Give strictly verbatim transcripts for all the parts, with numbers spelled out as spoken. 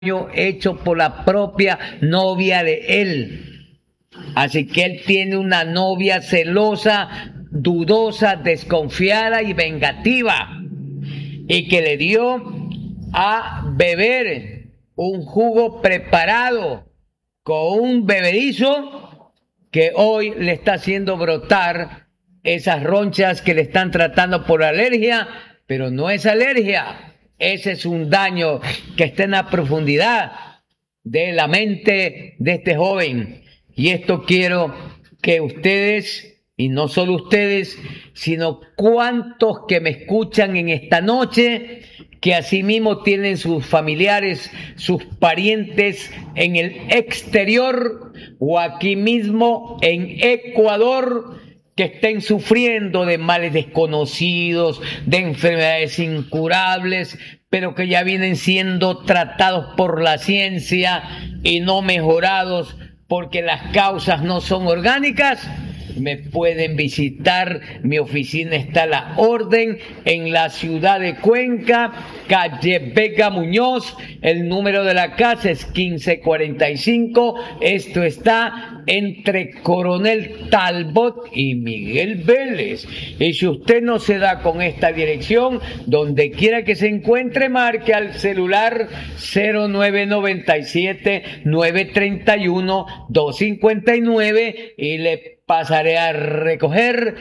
hecho por la propia novia de él. Así que él tiene una novia celosa, dudosa, desconfiada y vengativa, y que le dio a beber un jugo preparado con un bebedizo que hoy le está haciendo brotar esas ronchas que le están tratando por alergia, pero no es alergia. Ese es un daño que está en la profundidad de la mente de este joven. Y esto quiero que ustedes, y no solo ustedes, sino cuantos que me escuchan en esta noche, que asimismo tienen sus familiares, sus parientes en el exterior o aquí mismo en Ecuador, que estén sufriendo de males desconocidos, de enfermedades incurables, pero que ya vienen siendo tratados por la ciencia y no mejorados porque las causas no son orgánicas. Me pueden visitar, mi oficina está a la orden en la ciudad de Cuenca, calle Vega Muñoz, el número de la casa es quince cuarenta y cinco, esto está entre Coronel Talbot y Miguel Vélez. Y si usted no se da con esta dirección, donde quiera que se encuentre, marque al celular cero nueve noventa y siete, nueve treinta y uno, dos cincuenta y nueve y le pasaré a recoger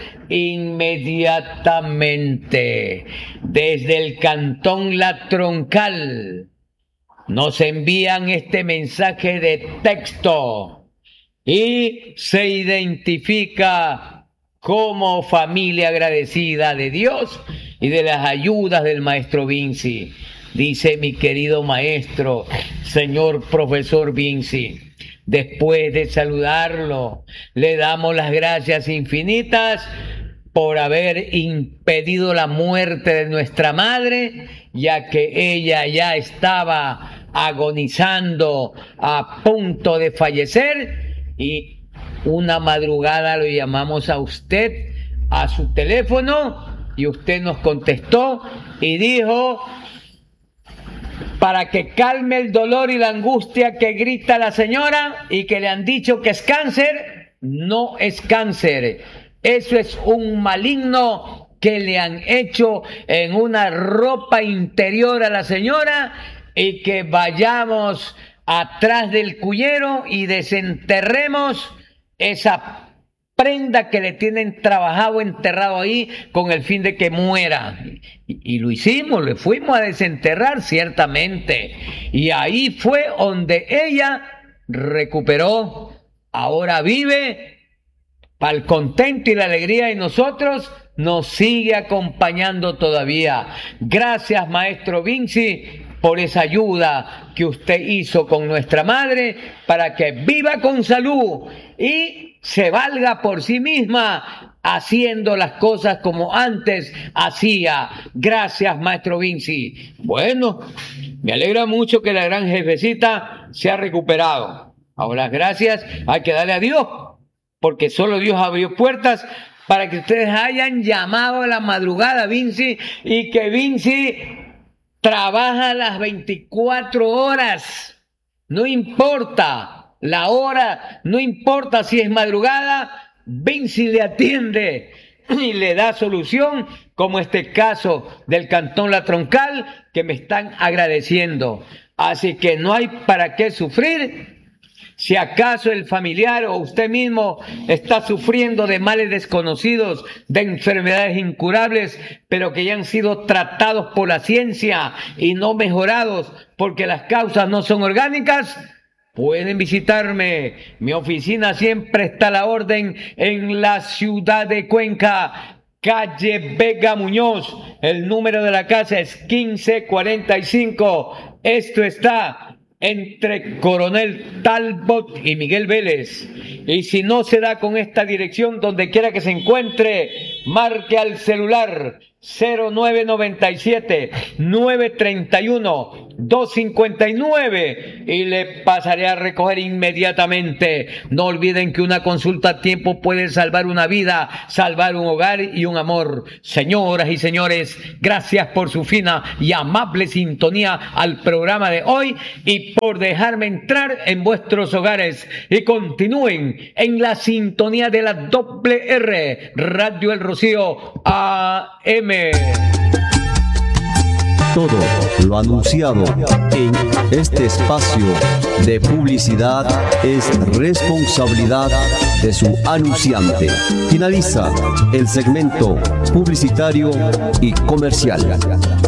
inmediatamente. Desde el Cantón La Troncal nos envían este mensaje de texto y se identifica como familia agradecida de Dios y de las ayudas del maestro Vinci. Dice: mi querido maestro, señor profesor Vinci, después de saludarlo, le damos las gracias infinitas por haber impedido la muerte de nuestra madre, ya que ella ya estaba agonizando, a punto de fallecer, y una madrugada lo llamamos a usted a su teléfono y usted nos contestó y dijo: para que calme el dolor y la angustia que grita la señora y que le han dicho que es cáncer. No es cáncer, eso es un maligno que le han hecho en una ropa interior a la señora, y que vayamos atrás del cuyero y desenterremos esa prenda que le tienen trabajado, enterrado ahí, con el fin de que muera. Y, y lo hicimos, le fuimos a desenterrar ciertamente, y ahí fue donde ella recuperó, ahora vive para el contento y la alegría, y nosotros nos sigue acompañando todavía. Gracias, maestro Vinci, por esa ayuda que usted hizo con nuestra madre para que viva con salud y se valga por sí misma, haciendo las cosas como antes hacía. Gracias, maestro Vinci. Bueno, me alegra mucho que la gran jefecita se ha recuperado. Ahora, gracias, hay que darle a Dios, porque solo Dios abrió puertas para que ustedes hayan llamado a la madrugada, Vinci, y que Vinci trabaja las veinticuatro horas, no importa la hora, no importa si es madrugada, Vinci le atiende y le da solución, como este caso del Cantón La Troncal, que me están agradeciendo. Así que no hay para qué sufrir. Si acaso el familiar o usted mismo está sufriendo de males desconocidos, de enfermedades incurables, pero que ya han sido tratados por la ciencia y no mejorados porque las causas no son orgánicas, pueden visitarme. Mi oficina siempre está a la orden en la ciudad de Cuenca, calle Vega Muñoz. El número de la casa es quince cuarenta y cinco. Esto está entre Coronel Talbot y Miguel Vélez. Y si no se da con esta dirección, donde quiera que se encuentre, marque al celular cero nueve noventa y siete, nueve treinta y uno, dos cincuenta y nueve y le pasaré a recoger inmediatamente. No olviden que una consulta a tiempo puede salvar una vida, salvar un hogar y un amor. Señoras y señores, gracias por su fina y amable sintonía al programa de hoy y por dejarme entrar en vuestros hogares, y continúen en la sintonía de la doble R, Radio El Rocío A M. Todo lo anunciado en este espacio de publicidad es responsabilidad de su anunciante. Finaliza el segmento publicitario y comercial.